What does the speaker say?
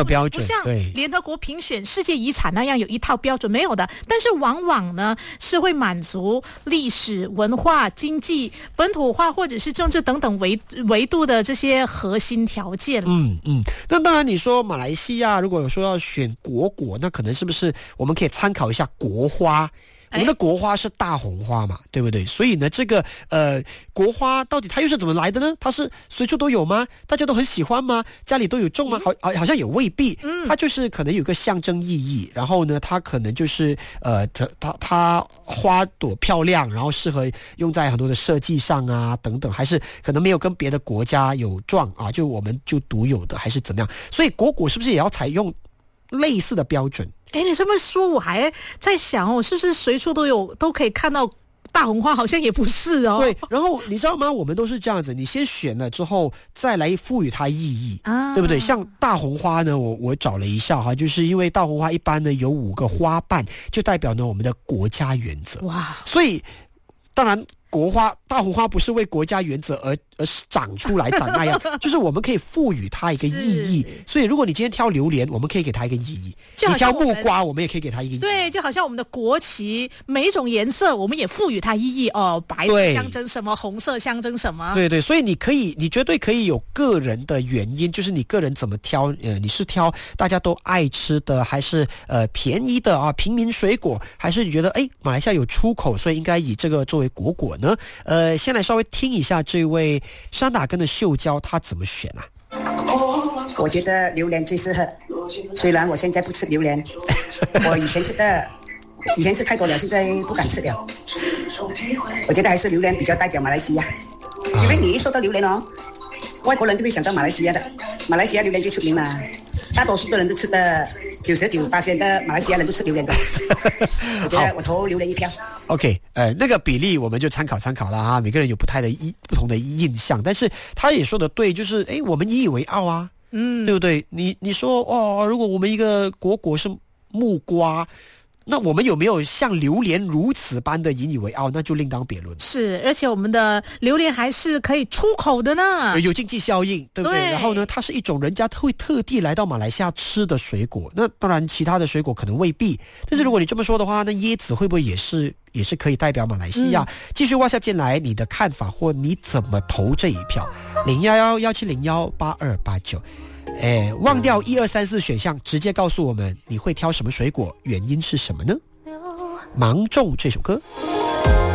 有标准， 不像对联合国评选世界遗产那样有一套标准，没有的。但是往往呢是会满足历史、文化、经济、本土化或者是政治等等维度的这些核心条件。 那当然，你说马来西亚如果有说要选国果，那可能是不是我们可以参考一下国花？我们的国花是大红花嘛，对不对？所以呢，这个国花到底它又是怎么来的呢？它是随处都有吗？大家都很喜欢吗？家里都有种吗？好像也未必。它就是可能有个象征意义，然后呢，它可能就是它花朵漂亮，然后适合用在很多的设计上啊等等，还是可能没有跟别的国家有撞啊，就我们就独有的，还是怎么样？所以国果是不是也要采用类似的标准？ 你这么说我还在想是不是随处都可以看到大红花？好像也不是哦。 对，然后你知道吗？我们都是这样子，你先选了之后再来赋予它意义啊，对不对？像大红花呢，我找了一下哈，就是因为大红花一般呢有5个花瓣，就代表呢我们的国家原则。哇，所以当然大红花不是为国家原则而长出来长那样，就是我们可以赋予它一个意义。所以如果你今天挑榴莲，我们可以给它一个意义；你挑木瓜，我们也可以给它一个意义。 对，就好像我们的国旗，每一种颜色我们也赋予它意义哦。白色象征什么，红色象征什么。 对，所以你绝对可以有个人的原因，就是你个人怎么挑，你是挑大家都爱吃的，还是便宜的啊平民水果，还是你觉得马来西亚有出口，所以应该以这个作为国果呢？先来稍微听一下这位山打根的秀娇他怎么选啊？ 我觉得榴莲最适合，虽然我现在不吃榴莲，我以前吃太多了，现在不敢吃了。我觉得还是榴莲比较代表马来西亚，因为你一说到榴莲外国人就会想到马来西亚的，马来西亚榴莲最出名嘛，大多数的人都吃的，99%的马来西亚人都吃榴莲的。我觉得我投榴莲一票。 OK， 那个比例我们就参考了哈，每个人有不同的印象，但是他也说的对，就是我们引以为傲啊，对不对？你说如果我们一个国果是木瓜，那我们有没有像榴莲如此般的引以为傲，那就另当别论。 是，而且我们的榴莲还是可以出口的呢， 有经济效应，对不对？然后呢，它是一种人家会特地来到马来西亚吃的水果。那当然，其他的水果可能未必。但是如果你这么说的话，那椰子会不会也是可以代表马来西亚？继续 WhatsApp 进来你的看法，或你怎么投这一票？011170182889。忘掉1、2、3、4选项，直接告诉我们你会挑什么水果，原因是什么呢？芒种这首歌。